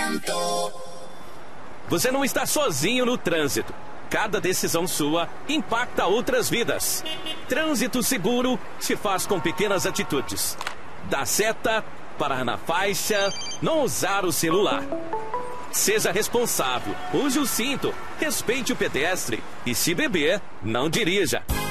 Você não está sozinho no trânsito. Cada decisão sua impacta outras vidas. Trânsito seguro se faz com pequenas atitudes. Da seta, parar na faixa, não usar o celular. Seja responsável, use o cinto, respeite o pedestre e, se beber, não dirija.